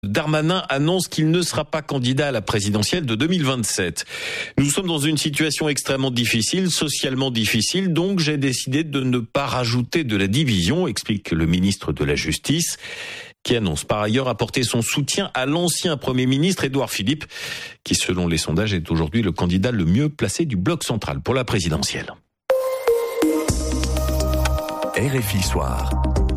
Darmanin annonce qu'il ne sera pas candidat à la présidentielle de 2027. Nous sommes dans une situation extrêmement difficile, socialement difficile, donc j'ai décidé de ne pas rajouter de la division, explique le ministre de la Justice, qui annonce par ailleurs apporter son soutien à l'ancien Premier ministre Édouard Philippe, qui selon les sondages est aujourd'hui le candidat le mieux placé du bloc central pour la présidentielle. RFI Soir.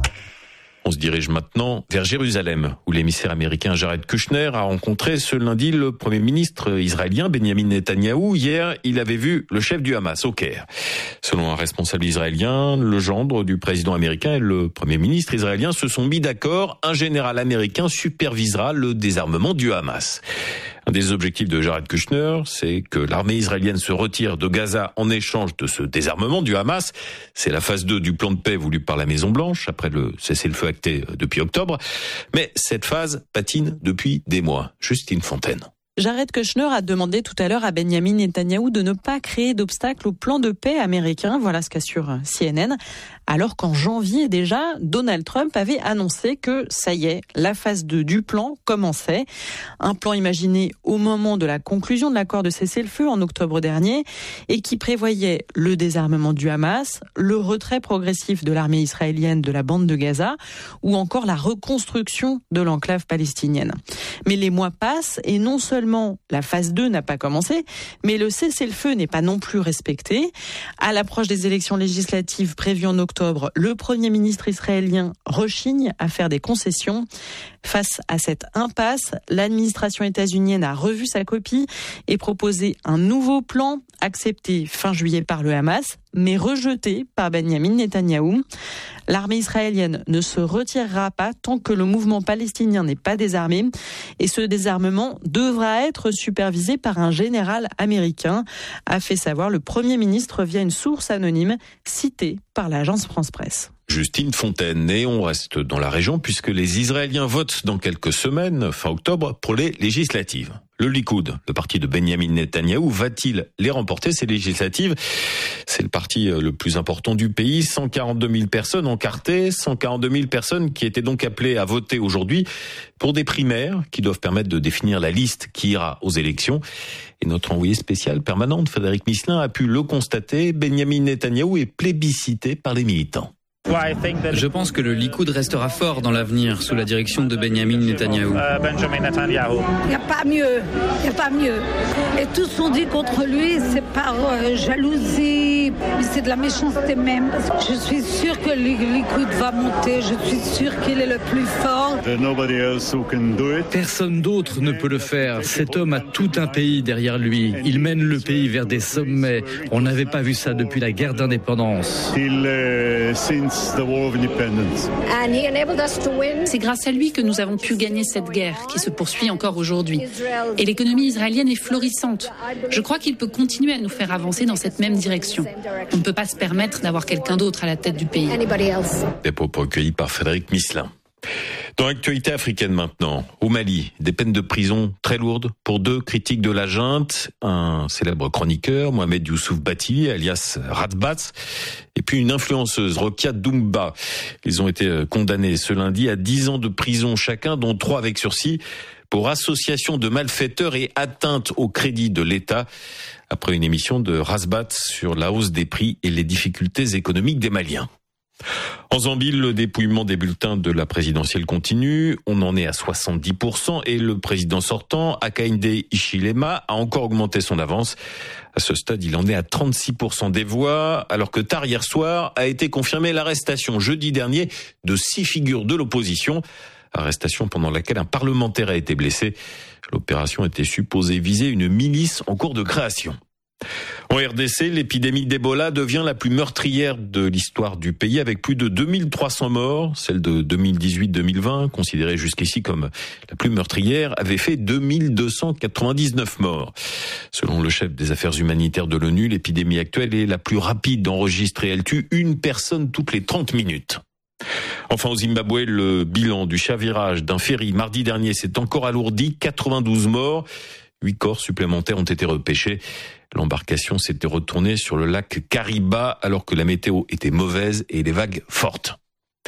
On se dirige maintenant vers Jérusalem, où l'émissaire américain Jared Kushner a rencontré ce lundi le Premier ministre israélien Benjamin Netanyahou. Hier, il avait vu le chef du Hamas au Caire. Selon un responsable israélien, le gendre du président américain et le Premier ministre israélien se sont mis d'accord. Un général américain supervisera le désarmement du Hamas. Un des objectifs de Jared Kushner, c'est que l'armée israélienne se retire de Gaza en échange de ce désarmement du Hamas. C'est la phase 2 du plan de paix voulu par la Maison-Blanche, après le cessez-le-feu acté depuis octobre. Mais cette phase patine depuis des mois. Justine Fontaine. Jared Kushner a demandé tout à l'heure à Benjamin Netanyahou de ne pas créer d'obstacles au plan de paix américain. Voilà ce qu'assure CNN. Alors qu'en janvier déjà, Donald Trump avait annoncé que ça y est, la phase 2 du plan commençait. Un plan imaginé au moment de la conclusion de l'accord de cessez-le-feu en octobre dernier et qui prévoyait le désarmement du Hamas, le retrait progressif de l'armée israélienne de la bande de Gaza ou encore la reconstruction de l'enclave palestinienne. Mais les mois passent et non seulement la phase 2 n'a pas commencé, mais le cessez-le-feu n'est pas non plus respecté. À l'approche des élections législatives prévues en octobre, le Premier ministre israélien rechigne à faire des concessions. Face à cette impasse, l'administration états-unienne a revu sa copie et proposé un nouveau plan accepté fin juillet par le Hamas, mais rejeté par Benjamin Netanyahou. L'armée israélienne ne se retirera pas tant que le mouvement palestinien n'est pas désarmé. Et ce désarmement devra être supervisé par un général américain, a fait savoir le Premier ministre via une source anonyme citée par l'agence France-Presse. Justine Fontaine. Et on reste dans la région puisque les Israéliens votent dans quelques semaines, fin octobre, pour les législatives. Le Likoud, le parti de Benjamin Netanyahou, va-t-il les remporter, ces législatives ? C'est le parti le plus important du pays. 142 000 personnes encartées, 142 000 personnes qui étaient donc appelées à voter aujourd'hui pour des primaires qui doivent permettre de définir la liste qui ira aux élections. Et notre envoyé spécial permanent, Frédéric Misselin, a pu le constater. Benjamin Netanyahou est plébiscité par les militants. Je pense que le Likoud restera fort dans l'avenir sous la direction de Benjamin Netanyahou. Il n'y a pas mieux. Et tout ce qu'on dit contre lui, c'est par jalousie, c'est de la méchanceté même. Je suis sûre que le Likoud va monter, je suis sûre qu'il est le plus fort. Personne d'autre ne peut le faire. Cet homme a tout un pays derrière lui. Il mène le pays vers des sommets. On n'avait pas vu ça depuis la guerre d'indépendance. C'est grâce à lui que nous avons pu gagner cette guerre qui se poursuit encore aujourd'hui. Et l'économie israélienne est florissante. Je crois qu'il peut continuer à nous faire avancer dans cette même direction. On ne peut pas se permettre d'avoir quelqu'un d'autre à la tête du pays. Des propos recueillis par Frédéric Misselin. Dans l'actualité africaine maintenant, au Mali, des peines de prison très lourdes pour 2 critiques de la junte, un célèbre chroniqueur, Mohamed Youssouf Batili, alias Radbats, et puis une influenceuse, Rokia Doumba. Ils ont été condamnés ce lundi à 10 ans de prison chacun, dont 3 avec sursis, pour association de malfaiteurs et atteinte au crédit de l'État, après une émission de Radbats sur la hausse des prix et les difficultés économiques des Maliens. En Zambie, le dépouillement des bulletins de la présidentielle continue. On en est à 70% et le président sortant, Hakainde Hichilema, a encore augmenté son avance. À ce stade, il en est à 36% des voix, alors que tard hier soir a été confirmée l'arrestation jeudi dernier de 6 figures de l'opposition. Arrestation pendant laquelle un parlementaire a été blessé. L'opération était supposée viser une milice en cours de création. En RDC, l'épidémie d'Ebola devient la plus meurtrière de l'histoire du pays avec plus de 2300 morts. Celle de 2018-2020, considérée jusqu'ici comme la plus meurtrière, avait fait 2299 morts. Selon le chef des affaires humanitaires de l'ONU, l'épidémie actuelle est la plus rapide enregistrée. Elle tue une personne toutes les 30 minutes. Enfin, au Zimbabwe, le bilan du chavirage d'un ferry mardi dernier s'est encore alourdi, 92 morts. 8 corps supplémentaires ont été repêchés. L'embarcation s'était retournée sur le lac Kariba alors que la météo était mauvaise et les vagues fortes.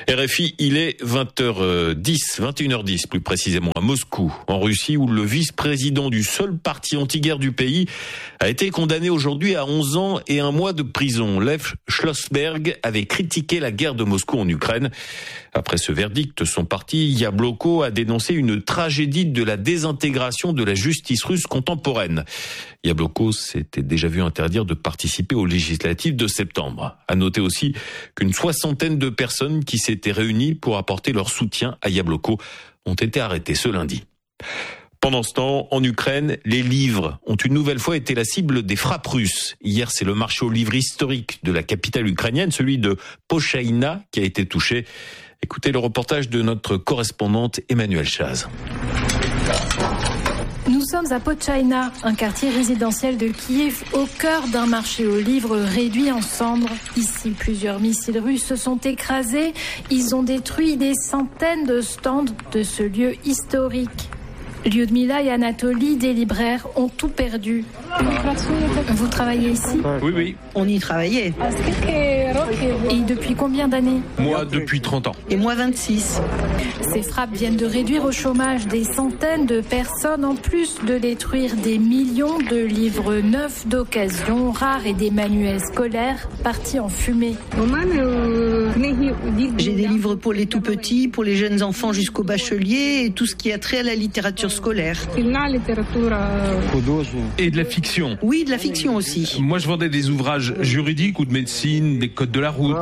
RFI, il est 21h10 plus précisément à Moscou, en Russie, où le vice-président du seul parti anti-guerre du pays a été condamné aujourd'hui à 11 ans et 1 mois de prison. Lev Schlossberg avait critiqué la guerre de Moscou en Ukraine. Après ce verdict, son parti Yabloko a dénoncé une tragédie de la désintégration de la justice russe contemporaine. Yabloko s'était déjà vu interdire de participer aux législatives de septembre. À noter aussi qu'une 60aine de personnes qui s'étaient réunies pour apporter leur soutien à Yabloko ont été arrêtées ce lundi. Pendant ce temps, en Ukraine, les livres ont une nouvelle fois été la cible des frappes russes. Hier, c'est le marché aux livres historique de la capitale ukrainienne, celui de Pochaïna, qui a été touché. Écoutez le reportage de notre correspondante Emmanuelle Chaz. Nous sommes à Pochaïna, un quartier résidentiel de Kiev, au cœur d'un marché aux livres réduit en cendres. Ici, plusieurs missiles russes se sont écrasés. Ils ont détruit des centaines de stands de ce lieu historique. Lyudmila et Anatoly, des libraires, ont tout perdu. Vous travaillez ici ? Oui. On y travaillait. Et depuis combien d'années ? Moi, depuis 30 ans. Et moi, 26. Ces frappes viennent de réduire au chômage des centaines de personnes, en plus de détruire des millions de livres neufs d'occasion, rares et des manuels scolaires partis en fumée. J'ai des livres pour les tout-petits, pour les jeunes enfants jusqu'au bachelier et tout ce qui a trait à la littérature scolaire. Et de la fiction. Oui, de la fiction aussi. Moi, je vendais des ouvrages juridiques ou de médecine, des codes de la route.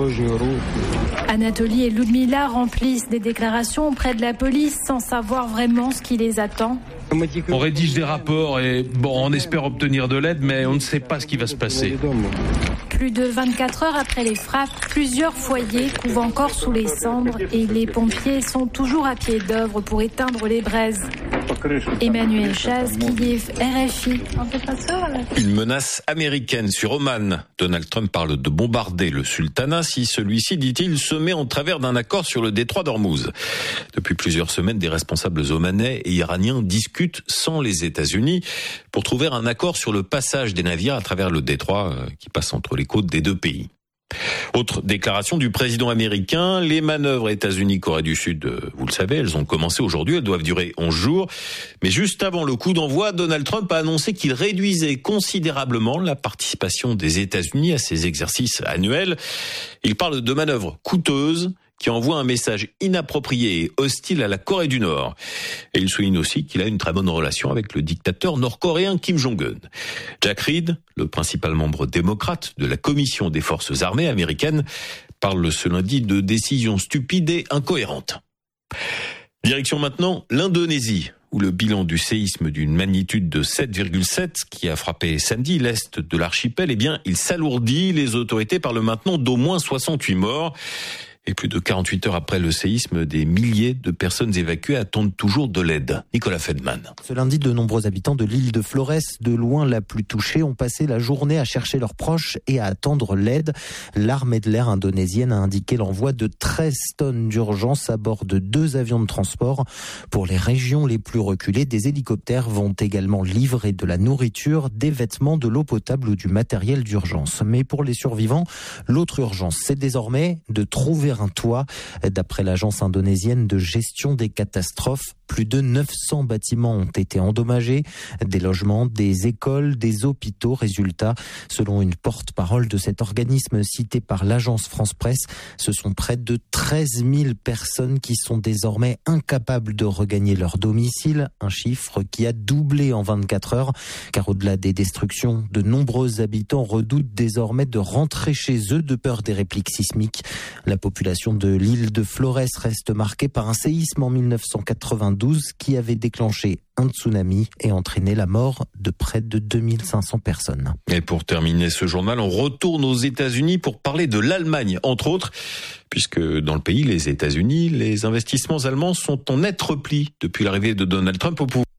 Anatoly et Lyudmila remplissent des déclarations auprès de la police sans savoir vraiment ce qui les attend. On rédige des rapports et on espère obtenir de l'aide, mais on ne sait pas ce qui va se passer. Plus de 24 heures après les frappes, plusieurs foyers couvent encore sous les cendres et les pompiers sont toujours à pied d'œuvre pour éteindre les braises. Emmanuelle Chaz, Kiev, RFI. Une menace américaine sur Oman. Donald Trump parle de bombarder le sultanat si celui-ci, dit-il, se met en travers d'un accord sur le détroit d'Ormuz. Depuis plusieurs semaines, des responsables omanais et iraniens discutent sans les États-Unis pour trouver un accord sur le passage des navires à travers le détroit qui passe entre les côtes des deux pays. Autre déclaration du président américain, les manœuvres États-Unis-Corée du Sud, vous le savez, elles ont commencé aujourd'hui, elles doivent durer 11 jours. Mais juste avant le coup d'envoi, Donald Trump a annoncé qu'il réduisait considérablement la participation des États-Unis à ces exercices annuels. Il parle de manœuvres coûteuses qui envoie un message inapproprié et hostile à la Corée du Nord. Et il souligne aussi qu'il a une très bonne relation avec le dictateur nord-coréen Kim Jong-un. Jack Reed, le principal membre démocrate de la Commission des forces armées américaines, parle ce lundi de décisions stupides et incohérentes. Direction maintenant l'Indonésie, où le bilan du séisme d'une magnitude de 7,7 qui a frappé samedi l'est de l'archipel, il s'alourdit. Les autorités parlent maintenant d'au moins 68 morts. Et plus de 48 heures après le séisme, des milliers de personnes évacuées attendent toujours de l'aide. Nicolas Feldman. Ce lundi, de nombreux habitants de l'île de Flores, de loin la plus touchée, ont passé la journée à chercher leurs proches et à attendre l'aide. L'armée de l'air indonésienne a indiqué l'envoi de 13 tonnes d'urgence à bord de 2 avions de transport. Pour les régions les plus reculées, des hélicoptères vont également livrer de la nourriture, des vêtements, de l'eau potable ou du matériel d'urgence. Mais pour les survivants, l'autre urgence, c'est désormais de trouver un toit. D'après l'agence indonésienne de gestion des catastrophes, plus de 900 bâtiments ont été endommagés, des logements, des écoles, des hôpitaux. Résultat, selon une porte-parole de cet organisme cité par l'agence France Presse, ce sont près de 13 000 personnes qui sont désormais incapables de regagner leur domicile, un chiffre qui a doublé en 24 heures, car au-delà des destructions, de nombreux habitants redoutent désormais de rentrer chez eux de peur des répliques sismiques. La population de l'île de Flores reste marquée par un séisme en 1992 qui avait déclenché un tsunami et entraîné la mort de près de 2500 personnes. Et pour terminer ce journal, on retourne aux États-Unis pour parler de l'Allemagne, entre autres, puisque dans le pays, les États-Unis, les investissements allemands sont en net repli depuis l'arrivée de Donald Trump au pouvoir.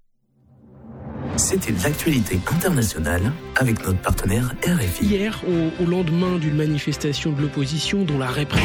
C'était l'actualité internationale avec notre partenaire RFI. Hier, au lendemain d'une manifestation de l'opposition dont la répression...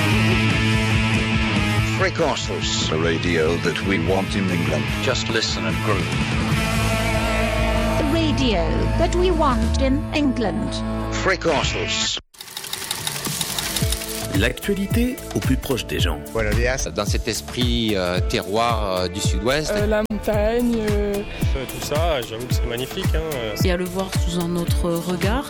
Frequencies, the radio that we want in England. Just listen and groove. The radio that we want in England. Frequencies. L'actualité au plus proche des gens. Dans cet esprit terroir du sud-ouest. La montagne. Tout ça, j'avoue que c'est magnifique. Et à le voir sous un autre regard.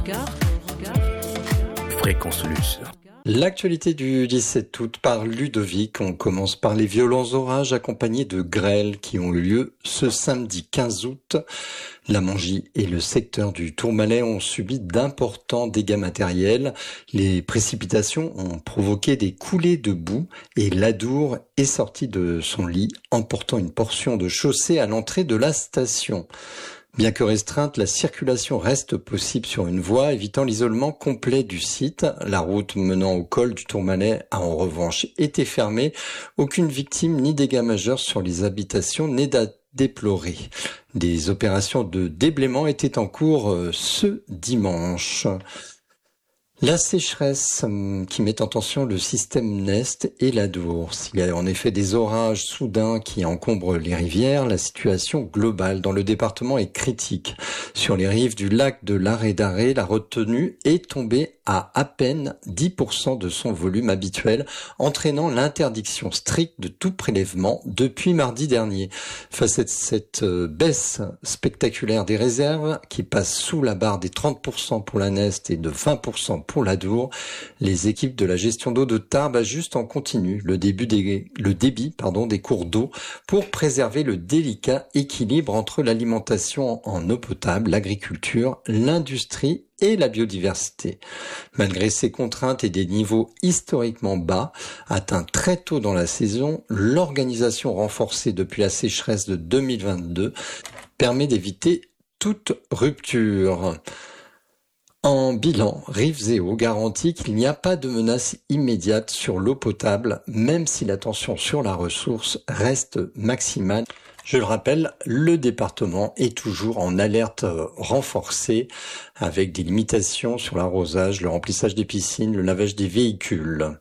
Fréquence Luce. L'actualité du 17 août par Ludovic. On commence par les violents orages accompagnés de grêles qui ont eu lieu ce samedi 15 août. La Mongie et le secteur du Tourmalet ont subi d'importants dégâts matériels. Les précipitations ont provoqué des coulées de boue et l'Adour est sorti de son lit, emportant une portion de chaussée à l'entrée de la station. Bien que restreinte, la circulation reste possible sur une voie, évitant l'isolement complet du site. La route menant au col du Tourmalet a en revanche été fermée. Aucune victime ni dégâts majeurs sur les habitations n'est à déplorer. Des opérations de déblaiement étaient en cours ce dimanche. La sécheresse qui met en tension le système Nest et l'Adour. S'il y a en effet des orages soudains qui encombrent les rivières, la situation globale dans le département est critique. Sur les rives du lac de l'Arrêt d'Arrêt, la retenue est tombée à peine 10% de son volume habituel, entraînant l'interdiction stricte de tout prélèvement depuis mardi dernier. Face à cette baisse spectaculaire des réserves, qui passe sous la barre des 30% pour la Nest et de 20% pour l'Adour, les équipes de la gestion d'eau de Tarbes ajustent en continu le débit des cours d'eau pour préserver le délicat équilibre entre l'alimentation en eau potable, l'agriculture, l'industrie et la biodiversité. Malgré ces contraintes et des niveaux historiquement bas, atteints très tôt dans la saison, l'organisation renforcée depuis la sécheresse de 2022 permet d'éviter toute rupture. En bilan, Rives et Eaux garantit qu'il n'y a pas de menace immédiate sur l'eau potable, même si la tension sur la ressource reste maximale. Je le rappelle, le département est toujours en alerte renforcée avec des limitations sur l'arrosage, le remplissage des piscines, le lavage des véhicules.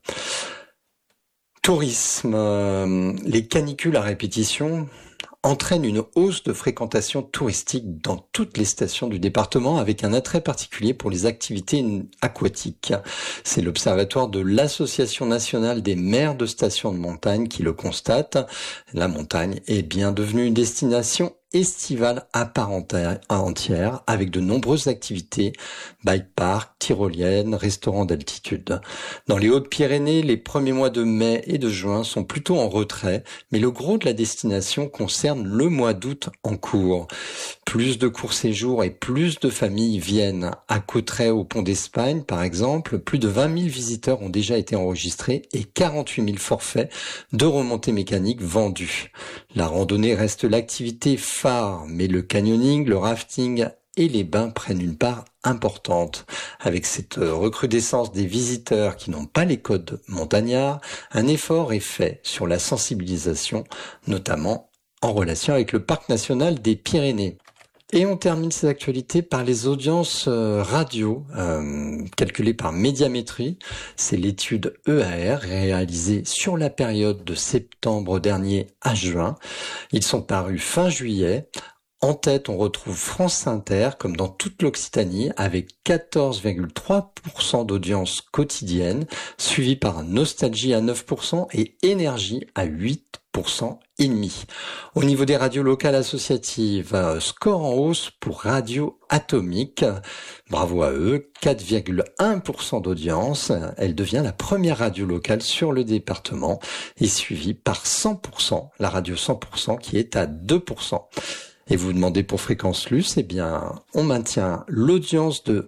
Tourisme, les canicules à répétition entraîne une hausse de fréquentation touristique dans toutes les stations du département avec un attrait particulier pour les activités aquatiques. C'est l'Observatoire de l'Association nationale des maires de stations de montagne qui le constate. La montagne est bien devenue une destination estivale à part entière avec de nombreuses activités, bike park, tyroliennes, restaurants d'altitude. Dans les Hautes-Pyrénées, les premiers mois de mai et de juin sont plutôt en retrait, mais le gros de la destination concerne le mois d'août en cours. Plus de courts séjours et plus de familles viennent. À Cauterets au Pont d'Espagne, par exemple, plus de 20 000 visiteurs ont déjà été enregistrés et 48 000 forfaits de remontées mécaniques vendus. La randonnée reste l'activité phare, mais le canyoning, le rafting et les bains prennent une part importante. Avec cette recrudescence des visiteurs qui n'ont pas les codes montagnards, un effort est fait sur la sensibilisation, notamment en relation avec le Parc national des Pyrénées. Et on termine ces actualités par les audiences radio calculées par Médiamétrie. C'est l'étude EAR réalisée sur la période de septembre dernier à juin. Ils sont parus fin juillet. En tête, on retrouve France Inter, comme dans toute l'Occitanie, avec 14,3% d'audience quotidienne, suivi par Nostalgie à 9% et Énergie à 8% et demi. Au niveau des radios locales associatives, score en hausse pour Radio Atomique. Bravo à eux, 4,1% d'audience. Elle devient la première radio locale sur le département et suivie par 100%, la radio 100% qui est à 2%. Et vous demandez pour Fréquence Luce, eh bien, on maintient l'audience de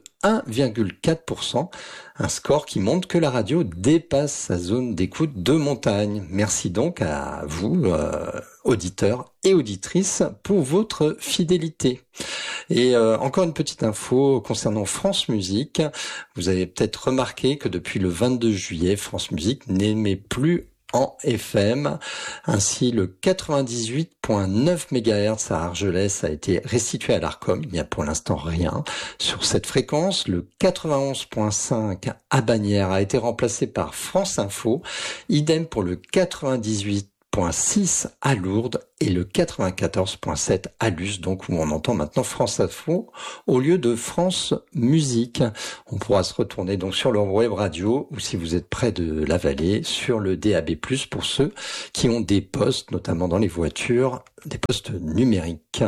1,4%, un score qui montre que la radio dépasse sa zone d'écoute de montagne. Merci donc à vous, auditeurs et auditrices, pour votre fidélité. Et encore une petite info concernant France Musique. Vous avez peut-être remarqué que depuis le 22 juillet, France Musique n'émet plus en FM. Ainsi, le 98.9 MHz à Argelès a été restitué à l'Arcom. Il n'y a pour l'instant rien sur cette fréquence. Le 91.5 à Bagnères a été remplacé par France Info. Idem pour le 98.2 91.6 à Lourdes et le 94.7 à Luce, donc où on entend maintenant France Info au lieu de France Musique. On pourra se retourner donc sur le web radio ou si vous êtes près de la vallée sur le DAB+, pour ceux qui ont des postes, notamment dans les voitures, des postes numériques.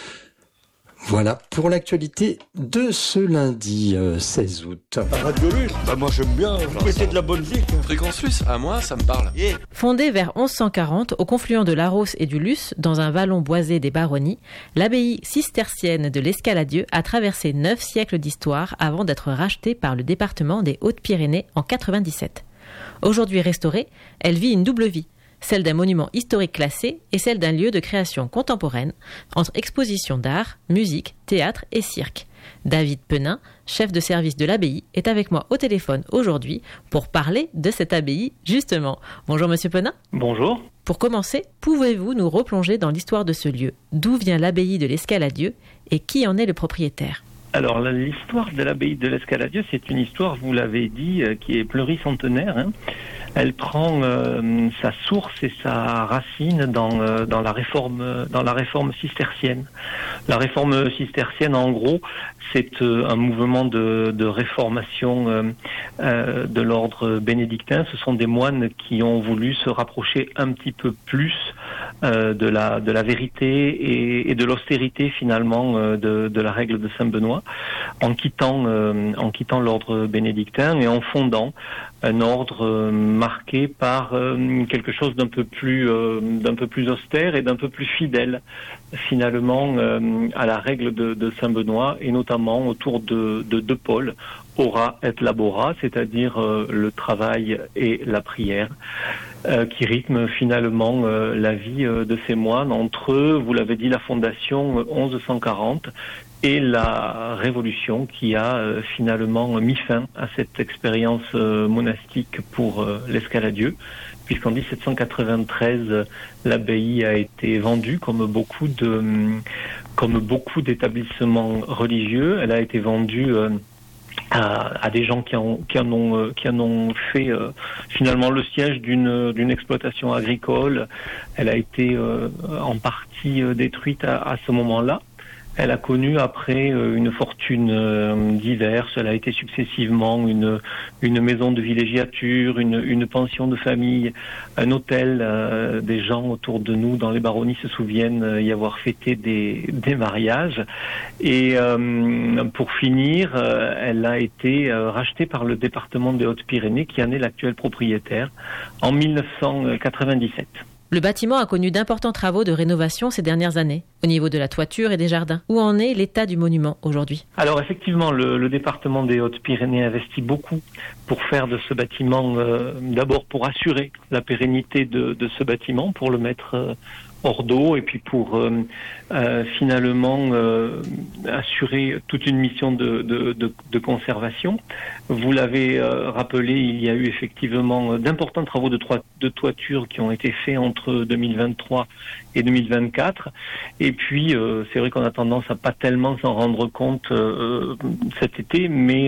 Voilà pour l'actualité de ce lundi 16 août. Radio Luce, moi j'aime bien, mettez de la bonne musique. Fréquence Luce, à moi ça me parle. Yeah. Fondée vers 1140 au confluent de l'Arros et du Luce, dans un vallon boisé des Baronnies, l'abbaye cistercienne de l'Escaladieu a traversé 9 siècles d'histoire avant d'être rachetée par le département des Hautes-Pyrénées en 97. Aujourd'hui restaurée, elle vit une double vie. Celle d'un monument historique classé et celle d'un lieu de création contemporaine, entre expositions d'art, musique, théâtre et cirque. David Penin, chef de service de l'abbaye, est avec moi au téléphone aujourd'hui pour parler de cette abbaye, justement. Bonjour Monsieur Penin. Bonjour. Pour commencer, pouvez-vous nous replonger dans l'histoire de ce lieu ? D'où vient l'abbaye de l'Escaladieu et qui en est le propriétaire ? Alors, l'histoire de l'abbaye de l'Escaladieu, c'est une histoire, vous l'avez dit, qui est pluricentenaire. Elle prend sa source et sa racine dans la réforme cistercienne. La réforme cistercienne, en gros, c'est un mouvement de réformation de l'ordre bénédictin. Ce sont des moines qui ont voulu se rapprocher un petit peu plus de la vérité et de l'austérité finalement de la règle de Saint-Benoît, en quittant l'ordre bénédictin et en fondant un ordre marqué par quelque chose d'un peu plus austère et d'un peu plus fidèle finalement à la règle de Saint-Benoît, et notamment autour de deux pôles, ora et labora, c'est-à-dire le travail et la prière, qui rythment finalement la vie de ces moines entre eux, vous l'avez dit, la fondation 1140 et la Révolution qui a finalement mis fin à cette expérience monastique pour l'Escaladieu, puisqu'en 1793, l'abbaye a été vendue comme beaucoup d'établissements religieux. Elle a été vendue à des gens qui en ont fait finalement le siège d'une exploitation agricole. Elle a été en partie détruite à ce moment-là. Elle a connu après une fortune diverse. Elle a été successivement une maison de villégiature, une pension de famille, un hôtel. Des gens autour de nous dans les baronnies se souviennent y avoir fêté des mariages. Et pour finir, elle a été rachetée par le département des Hautes-Pyrénées, qui en est l'actuel propriétaire, en 1997. Le bâtiment a connu d'importants travaux de rénovation ces dernières années, au niveau de la toiture et des jardins. Où en est l'état du monument aujourd'hui ? Alors effectivement, le département des Hautes-Pyrénées investit beaucoup pour faire de ce bâtiment, d'abord pour assurer la pérennité de ce bâtiment, pour le mettre hors d'eau, et puis pour finalement assurer toute une mission de conservation. Vous l'avez rappelé, il y a eu effectivement d'importants travaux de toiture qui ont été faits entre 2023 et 2024. Et puis, c'est vrai qu'on a tendance à pas tellement s'en rendre compte cet été, mais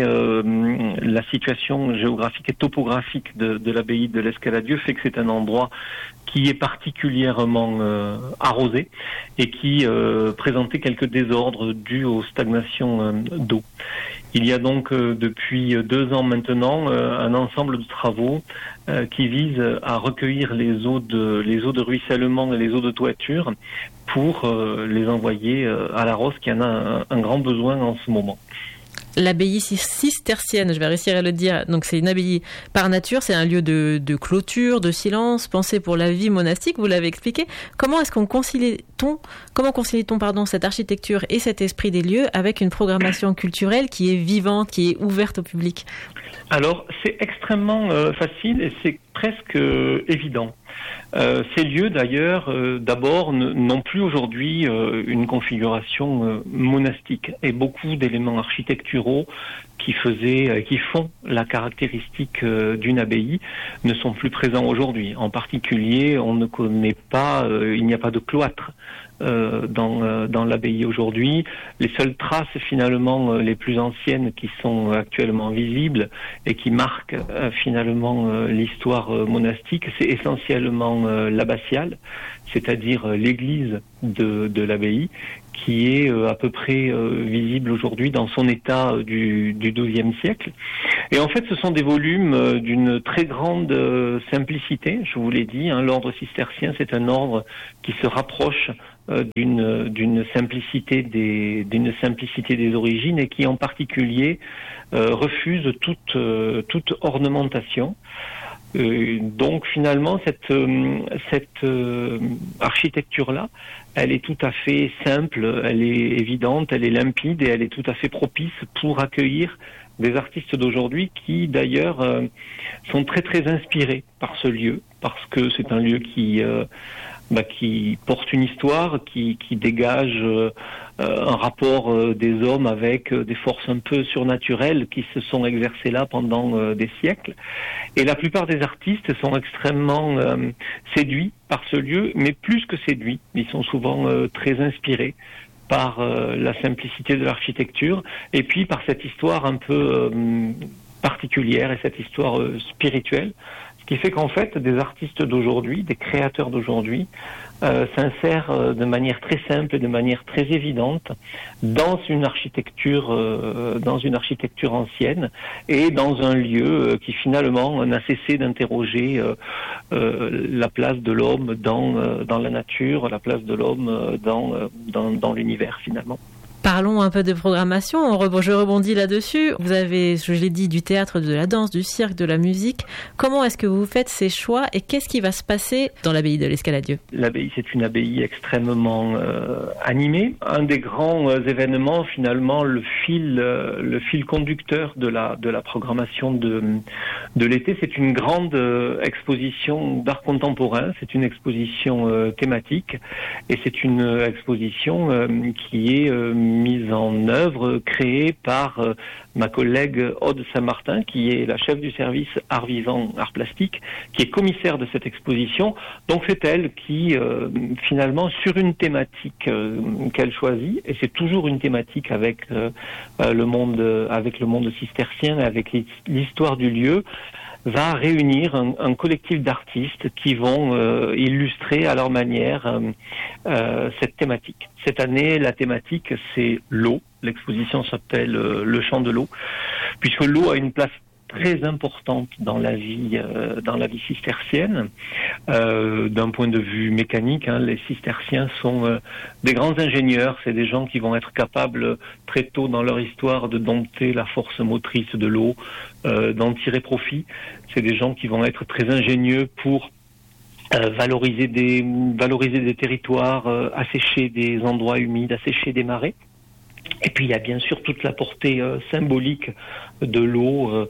la situation géographique et topographique de l'abbaye de l'Escaladieu fait que c'est un endroit qui est particulièrement arrosé et qui présentait quelques désordres dus aux stagnations d'eau. Il y a donc depuis 2 ans maintenant un ensemble de travaux qui visent à recueillir les eaux de ruissellement et les eaux de toiture pour les envoyer à la Rosse, qui en a un grand besoin en ce moment. L'abbaye cistercienne, je vais réussir à le dire, donc c'est une abbaye par nature, c'est un lieu de clôture, de silence, pensé pour la vie monastique, vous l'avez expliqué. Comment concilie-t-on cette architecture et cet esprit des lieux avec une programmation culturelle qui est vivante, qui est ouverte au public ? Alors, c'est extrêmement facile et c'est presque évident. Ces lieux, d'ailleurs, d'abord, n'ont plus aujourd'hui une configuration monastique, et beaucoup d'éléments architecturaux qui font la caractéristique d'une abbaye ne sont plus présents aujourd'hui. En particulier, on ne connaît pas, il n'y a pas de cloître dans l'abbaye aujourd'hui. Les seules traces finalement les plus anciennes qui sont actuellement visibles et qui marquent finalement l'histoire monastique, c'est essentiellement essentiellement l'abbatiale, c'est-à-dire l'église de l'abbaye, qui est à peu près visible aujourd'hui dans son état du XIIe siècle. Et en fait, ce sont des volumes d'une très grande simplicité, je vous l'ai dit. L'ordre cistercien, c'est un ordre qui se rapproche d'une simplicité des origines et qui en particulier refuse toute ornementation. Donc finalement, cette architecture-là, elle est tout à fait simple, elle est évidente, elle est limpide et elle est tout à fait propice pour accueillir des artistes d'aujourd'hui qui d'ailleurs sont très très inspirés par ce lieu, parce que c'est un lieu qui porte une histoire, qui dégage un rapport des hommes avec des forces un peu surnaturelles qui se sont exercées là pendant des siècles. Et la plupart des artistes sont extrêmement séduits par ce lieu, mais plus que séduits, ils sont souvent très inspirés par la simplicité de l'architecture et puis par cette histoire un peu particulière et cette histoire spirituelle. Ce qui fait qu'en fait, des artistes d'aujourd'hui, des créateurs d'aujourd'hui, s'insèrent de manière très simple et de manière très évidente dans une architecture ancienne et dans un lieu qui finalement n'a cessé d'interroger la place de l'homme dans la nature, la place de l'homme dans l'univers finalement. Parlons un peu de programmation. Je rebondis là-dessus. Vous avez, je l'ai dit, du théâtre, de la danse, du cirque, de la musique. Comment est-ce que vous faites ces choix et qu'est-ce qui va se passer dans l'abbaye de l'Escaladieu ? L'abbaye, c'est une abbaye extrêmement animée. Un des grands événements, finalement, le fil conducteur de la programmation de l'été, c'est une grande exposition d'art contemporain. C'est une exposition thématique et c'est une exposition qui est mise en œuvre, créée par ma collègue Aude Saint-Martin, qui est la chef du service art vivant, art plastique, qui est commissaire de cette exposition. Donc c'est elle qui, finalement, sur une thématique qu'elle choisit, et c'est toujours une thématique avec le monde cistercien, avec l'histoire du lieu, va réunir un collectif d'artistes qui vont illustrer à leur manière cette thématique. Cette année, la thématique, c'est l'eau. L'exposition s'appelle Le chant de l'eau, puisque l'eau a une place très importante dans la vie cistercienne. D'un point de vue mécanique, les cisterciens sont des grands ingénieurs. C'est des gens qui vont être capables très tôt dans leur histoire de dompter la force motrice de l'eau, d'en tirer profit. C'est des gens qui vont être très ingénieux pour valoriser des territoires, assécher des endroits humides, assécher des marais. Et puis il y a bien sûr toute la portée symbolique de l'eau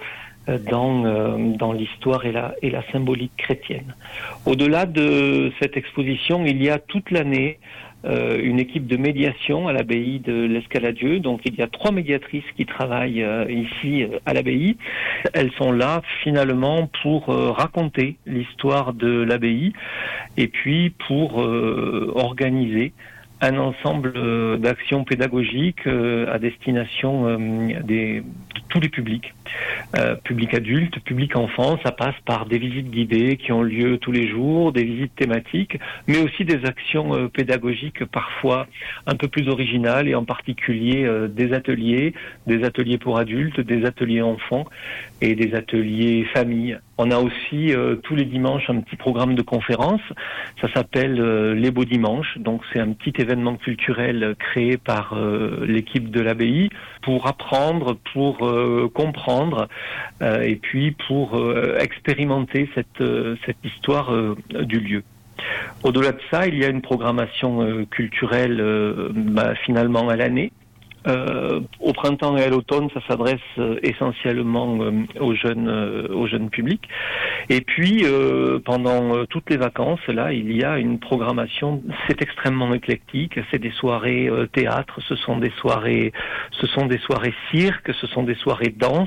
dans l'histoire et la symbolique chrétienne. Au-delà de cette exposition, il y a toute l'année une équipe de médiation à l'abbaye de l'Escaladieu. Donc il y a 3 médiatrices qui travaillent ici à l'abbaye. Elles sont là finalement pour raconter l'histoire de l'abbaye et puis pour organiser un ensemble d'actions pédagogiques à destination de tous les publics, public adulte, public enfant. Ça passe par des visites guidées qui ont lieu tous les jours, des visites thématiques, mais aussi des actions pédagogiques parfois un peu plus originales et en particulier des ateliers pour adultes, des ateliers enfants et des ateliers familles. On a aussi tous les dimanches un petit programme de conférences. Ça s'appelle Les Beaux Dimanches. Donc c'est un petit événement culturel créé par l'équipe de l'abbaye pour apprendre, pour comprendre et puis pour expérimenter cette histoire du lieu. Au-delà de ça, il y a une programmation culturelle finalement à l'année. Au printemps et à l'automne, ça s'adresse essentiellement aux jeunes publics. Et puis, pendant toutes les vacances, là, il y a une programmation, c'est extrêmement éclectique. C'est des soirées théâtre, ce sont des soirées cirque, ce sont des soirées danse.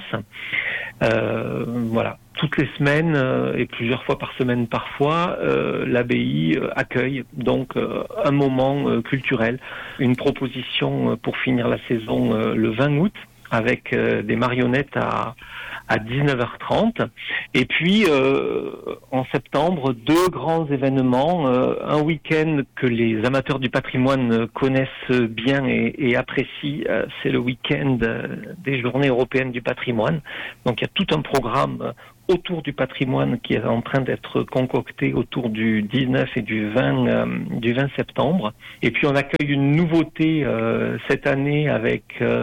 Voilà. Toutes les semaines et plusieurs fois par semaine parfois, l'abbaye accueille donc un moment culturel, une proposition pour finir la saison le 20 août avec des marionnettes à 19h30. Et puis, en septembre, 2 grands événements. Un week-end que les amateurs du patrimoine connaissent bien et apprécient, c'est le week-end des Journées européennes du patrimoine. Donc, il y a tout un programme autour du patrimoine qui est en train d'être concocté autour du 19 et du 20 septembre. Et puis on accueille une nouveauté cette année avec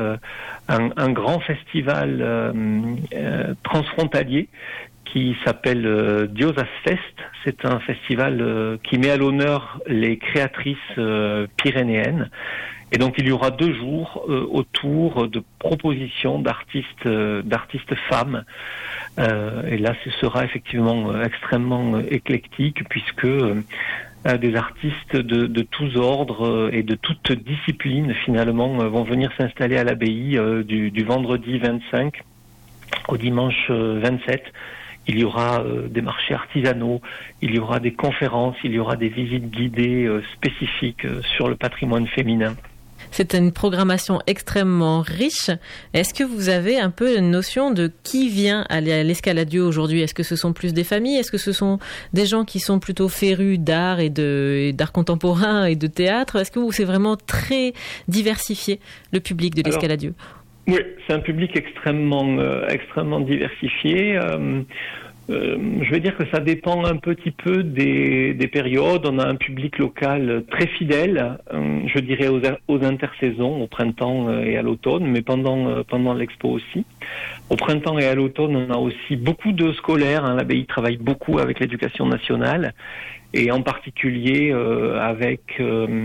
un grand festival transfrontalier qui s'appelle Diosas Fest. C'est un festival qui met à l'honneur les créatrices pyrénéennes. Et donc il y aura 2 jours autour de propositions d'artistes femmes. Et là, ce sera effectivement extrêmement éclectique puisque des artistes de tous ordres et de toutes disciplines finalement vont venir s'installer à l'abbaye du vendredi 25 au dimanche 27. Il y aura des marchés artisanaux, il y aura des conférences, il y aura des visites guidées spécifiques sur le patrimoine féminin. C'est une programmation extrêmement riche. Est-ce que vous avez un peu une notion de qui vient aller à l'Escaladieu aujourd'hui ? Est-ce que ce sont plus des familles ? Est-ce que ce sont des gens qui sont plutôt férus d'art et d'art contemporain et de théâtre ? Est-ce que c'est vraiment très diversifié, le public de l'Escaladieu ? Oui, c'est un public extrêmement diversifié. Je vais dire que ça dépend un petit peu des périodes. On a un public local très fidèle, je dirais aux intersaisons, au printemps et à l'automne, mais pendant l'expo aussi. Au printemps et à l'automne, on a aussi beaucoup de scolaires. L'abbaye travaille beaucoup avec l'éducation nationale et en particulier avec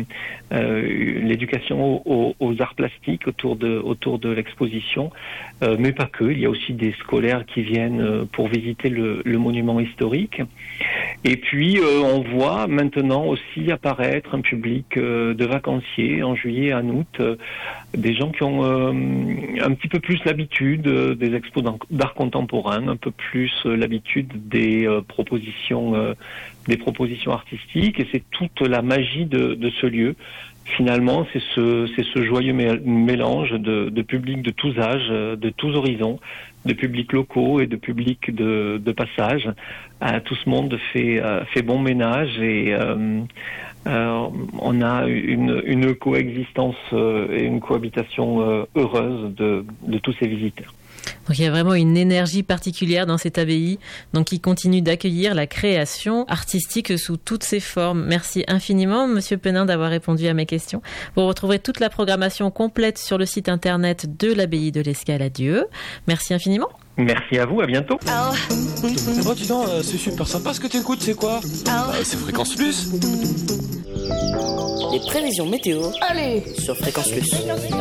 l'éducation aux arts plastiques autour de l'exposition, mais pas que. Il y a aussi des scolaires qui viennent pour visiter le monument historique. Et puis on voit maintenant aussi apparaître un public de vacanciers en juillet, en août, des gens qui ont un petit peu plus l'habitude des expos d'art contemporain, un peu plus l'habitude des propositions artistiques, et c'est toute la magie de ce lieu. Finalement, c'est ce joyeux mélange de publics de tous âges, de tous horizons, de publics locaux et de publics de passage. Tout ce monde fait bon ménage et on a une coexistence et une cohabitation heureuse de tous ces visiteurs. Donc il y a vraiment une énergie particulière dans cette abbaye, donc qui continue d'accueillir la création artistique sous toutes ses formes. Merci infiniment, Monsieur Penin, d'avoir répondu à mes questions. Vous retrouverez toute la programmation complète sur le site internet de l'abbaye de l'Escaladieu. Merci infiniment. Merci à vous, à bientôt. Oh, dis donc, c'est super sympa ce que tu écoutes, c'est quoi ? C'est Fréquence Plus. Les prévisions météo. Allez, sur Fréquence Plus.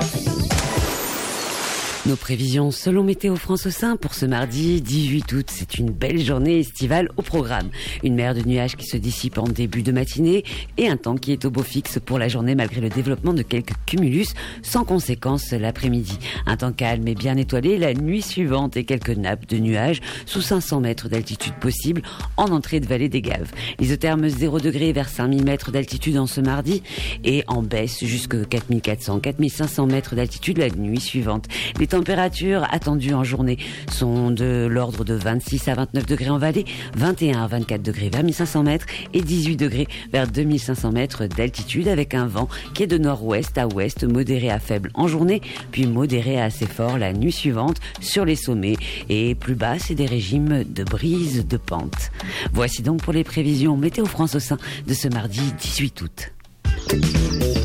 Nos prévisions selon Météo France au sein pour ce mardi 18 août. C'est une belle journée estivale au programme. Une mer de nuages qui se dissipe en début de matinée et un temps qui est au beau fixe pour la journée malgré le développement de quelques cumulus sans conséquence l'après-midi. Un temps calme et bien étoilé la nuit suivante et quelques nappes de nuages sous 500 mètres d'altitude possible en entrée de vallée des Gaves. L'isotherme 0 degré vers 5000 mètres d'altitude en ce mardi et en baisse jusque 4400-4500 mètres d'altitude la nuit suivante. Les températures attendues en journée sont de l'ordre de 26 à 29 degrés en vallée, 21 à 24 degrés vers 1500 mètres et 18 degrés vers 2500 mètres d'altitude avec un vent qui est de nord-ouest à ouest, modéré à faible en journée, puis modéré à assez fort la nuit suivante sur les sommets et plus bas, c'est des régimes de brise de pente. Voici donc pour les prévisions Météo France au sein de ce mardi 18 août.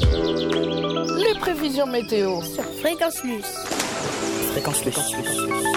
Les prévisions météo sur Fréquence Plus. Fréquence Plus.